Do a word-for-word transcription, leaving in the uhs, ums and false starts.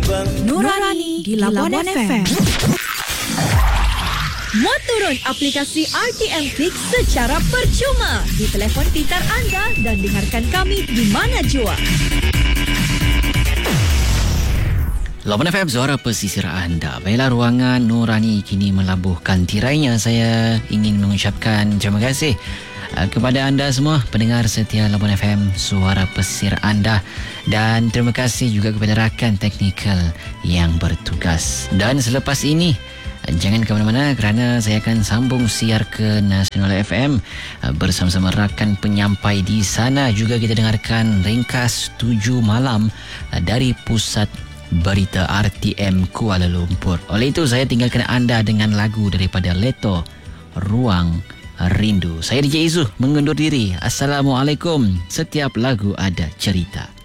Nurani di Labuan F M. Muat turun aplikasi R T M Click secara percuma di telefon pintar anda dan dengarkan kami di mana jua. Labuan F M, suara pesisir anda. Baiklah, ruangan Nurani kini melabuhkan tirainya. Saya ingin mengucapkan terima kasih kepada anda semua pendengar setia Labuan F M, suara pesisir anda, dan terima kasih juga kepada rakan teknikal yang bertugas. Dan selepas ini jangan ke mana-mana kerana saya akan sambung siar ke Nasional F M bersama-sama rakan penyampai di sana. Juga kita dengarkan ringkas tujuh malam dari Pusat Berita R T M Kuala Lumpur. Oleh itu saya tinggalkan anda dengan lagu daripada Leto, Ruang Rindu. Saya D J Izu mengundur diri. Assalamualaikum. Setiap lagu ada cerita.